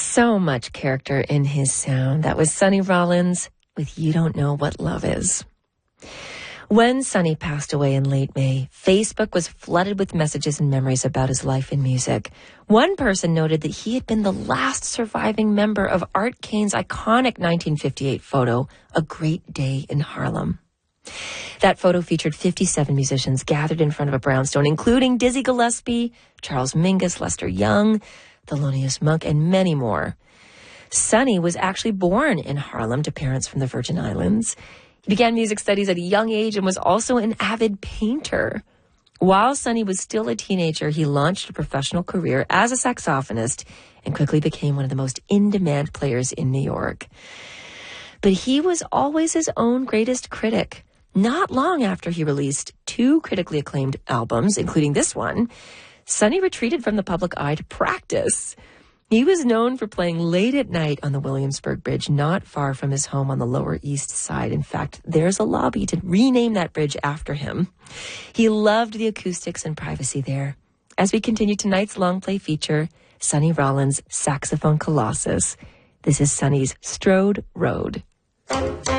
So much character in his sound. That was Sonny Rollins with You Don't Know What Love Is. When Sonny passed away in late May, Facebook was flooded with messages and memories about his life in music. One person noted that he had been the last surviving member of Art Kane's iconic 1958 photo, A Great Day in Harlem. That photo featured 57 musicians gathered in front of a brownstone, including Dizzy Gillespie, Charles Mingus, Lester Young, Thelonious Monk, and many more. Sonny was actually born in Harlem to parents from the Virgin Islands. He began music studies at a young age and was also an avid painter. While Sonny was still a teenager, he launched a professional career as a saxophonist and quickly became one of the most in-demand players in New York. But he was always his own greatest critic. Not long after he released 2 critically acclaimed albums, including this one, Sonny retreated from the public eye to practice. He was known for playing late at night on the Williamsburg Bridge, not far from his home on the Lower East Side. In fact, there's a lobby to rename that bridge after him. He loved the acoustics and privacy there. As we continue tonight's long play feature, Sonny Rollins' Saxophone Colossus. This is Sonny's Strode Road.